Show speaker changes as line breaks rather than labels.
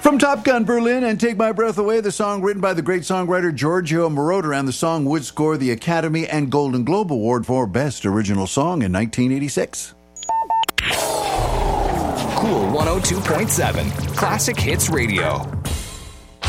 From Top Gun Berlin and Take My Breath Away, the song written by the great songwriter Giorgio Moroder, and the song would score the Academy and Golden Globe Award for Best Original Song in 1986.
Cool 102.7 Classic Hits Radio.